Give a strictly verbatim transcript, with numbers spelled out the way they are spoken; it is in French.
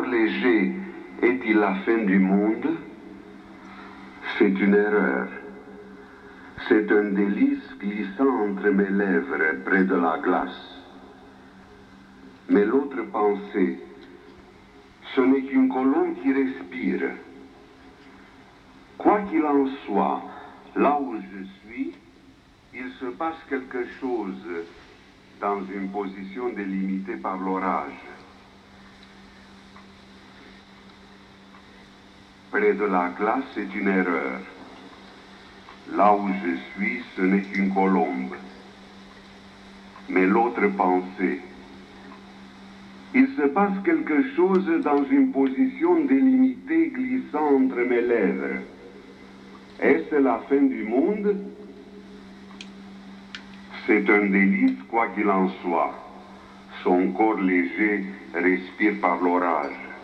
léger est-il la fin du monde? C'est une erreur. C'est un délice glissant entre mes lèvres près de la glace. Mais l'autre pensée, ce n'est qu'une colombe qui respire. Quoi qu'il en soit, là où je suis, il se passe quelque chose dans une position délimitée par l'orage. Près de la glace, c'est une erreur. Là où je suis, ce n'est qu'une colombe. Mais l'autre pensée, il se passe quelque chose dans une position délimitée glissant entre mes lèvres. Est-ce la fin du monde? C'est un délice, quoi qu'il en soit. Son corps léger respire par l'orage.